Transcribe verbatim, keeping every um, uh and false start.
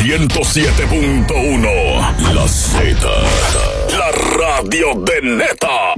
ciento siete punto uno. La Z. La radio de neta.